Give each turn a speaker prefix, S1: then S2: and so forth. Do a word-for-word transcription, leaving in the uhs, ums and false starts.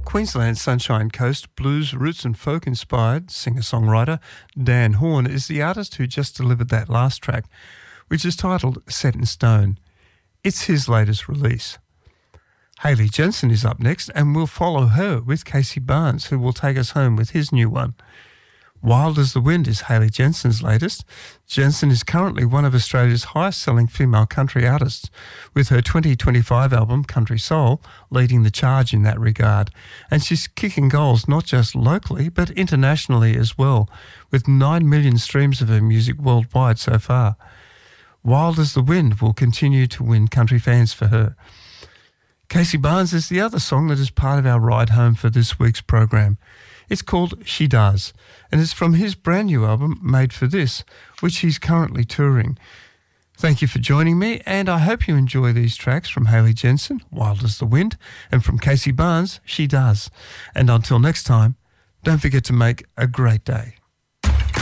S1: Queensland's Sunshine Coast blues, roots and folk inspired singer-songwriter Dan Horn is the artist who just delivered that last track, which is titled Set in Stone. It's his latest release. Hayley Jensen is up next, and we'll follow her with Casey Barnes, who will take us home with his new one. Wild as the Wind is Hayley Jensen's latest. Jensen is currently one of Australia's highest-selling female country artists, with her twenty twenty-five album, Country Soul, leading the charge in that regard. And she's kicking goals not just locally, but internationally as well, with nine million streams of her music worldwide so far. Wild as the Wind will continue to win country fans for her. Casey Barnes is the other song that is part of our ride home for this week's program. It's called She Does, and it's from his brand new album, Made for This, which he's currently touring. Thank you for joining me, and I hope you enjoy these tracks from Hayley Jensen, Wild as the Wind, and from Casey Barnes, She Does. And until next time, don't forget to make a great day.